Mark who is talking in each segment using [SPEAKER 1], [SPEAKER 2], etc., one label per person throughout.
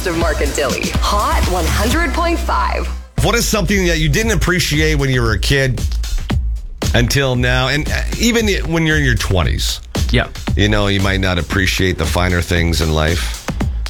[SPEAKER 1] best of Mark and Dilly. Hot 100.5.
[SPEAKER 2] What is something that you didn't appreciate when you were a kid until now? And even when you're in your 20s.
[SPEAKER 3] Yeah.
[SPEAKER 2] You know, you might not appreciate the finer things in life.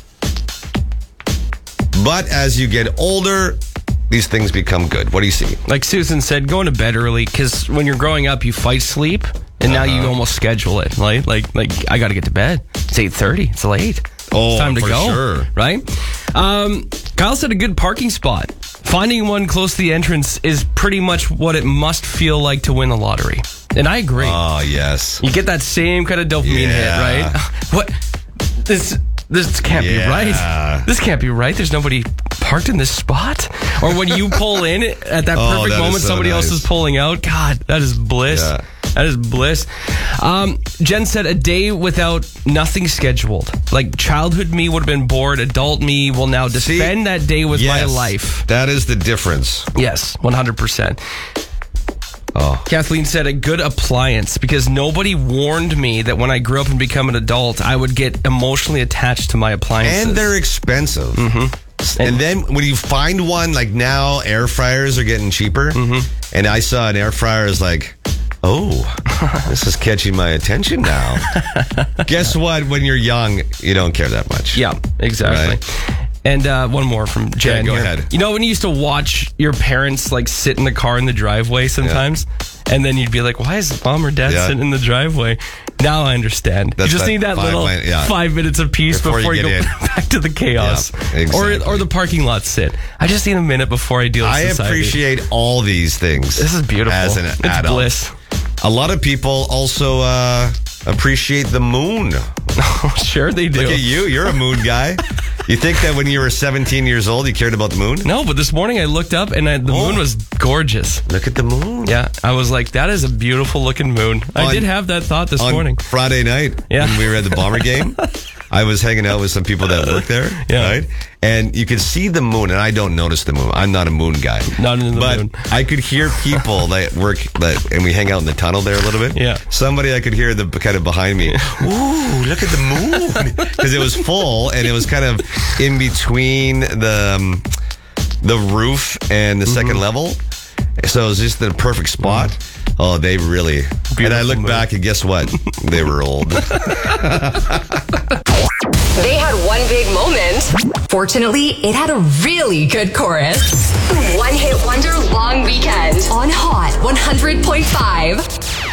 [SPEAKER 2] But as you get older, these things become good. What do you see?
[SPEAKER 3] Like Susan said, going to bed early, because when you're growing up, you fight sleep, and now you almost schedule it. Like I got to get to bed. It's 8:30. It's late.
[SPEAKER 2] Oh,
[SPEAKER 3] it's time to
[SPEAKER 2] for
[SPEAKER 3] go.
[SPEAKER 2] Sure.
[SPEAKER 3] Right? Kyle said a good parking spot. Finding one close to the entrance is pretty much what it must feel like to win the lottery. And I agree.
[SPEAKER 2] Oh, yes.
[SPEAKER 3] You get that same kind of dopamine hit, right? What? This can't be right. This can't be right. There's nobody parked in this spot. Or when you pull in at that perfect moment, somebody else is pulling out. God, that is bliss.
[SPEAKER 2] Yeah.
[SPEAKER 3] That is bliss. Jen said a day without nothing scheduled. Like childhood me would have been bored. Adult me will now defend that day with my life.
[SPEAKER 2] That is the difference.
[SPEAKER 3] Yes, 100%.
[SPEAKER 2] Oh.
[SPEAKER 3] Kathleen said a good appliance, because nobody warned me that when I grew up and become an adult, I would get emotionally attached to my appliances.
[SPEAKER 2] And they're expensive. Mm-hmm. And then when you find one, like now air fryers are getting cheaper. Mm-hmm. And I saw an air fryer is like, oh, this is catching my attention now. Guess what? When you're young, you don't care that much.
[SPEAKER 3] Yeah, exactly.
[SPEAKER 2] Right?
[SPEAKER 3] And one more from Jen.
[SPEAKER 2] Go
[SPEAKER 3] here.
[SPEAKER 2] ahead.
[SPEAKER 3] You know when you used to watch your parents like sit in the car in the driveway sometimes? Yeah. And then you'd be like, why is mom or dad sitting in the driveway? Now I understand. You just need that little 5 minutes of peace before you go back to the chaos.
[SPEAKER 2] Yeah, exactly.
[SPEAKER 3] Or the parking lot sit. I just need a minute before I deal with society.
[SPEAKER 2] I appreciate all these things.
[SPEAKER 3] This is beautiful.
[SPEAKER 2] As an adult.
[SPEAKER 3] It's bliss.
[SPEAKER 2] A lot of people also appreciate the moon.
[SPEAKER 3] Sure they do.
[SPEAKER 2] Look at you. You're a moon guy. You think that when you were 17 years old, you cared about the moon?
[SPEAKER 3] No, but this morning I looked up and the moon was gorgeous.
[SPEAKER 2] Look at the moon.
[SPEAKER 3] Yeah, I was like, that is a beautiful looking moon. I did have that thought this morning.
[SPEAKER 2] Friday night, when we were at the Bomber game, I was hanging out with some people that work there, right? And you could see the moon, and I don't notice the moon. I'm not a moon guy.
[SPEAKER 3] Not in the moon.
[SPEAKER 2] But I could hear people that work, and we hang out in the tunnel there a little bit.
[SPEAKER 3] Yeah.
[SPEAKER 2] Somebody I could hear kind of behind me, ooh, look at the moon. Because it was full, and it was kind of in between the roof and the second level. So it was just in a perfect spot. Oh, they really... Beautiful and I look back and guess what? They were old.
[SPEAKER 1] They had one big moment. Fortunately, it had a really good chorus. One hit wonder long weekend on Hot 100.5.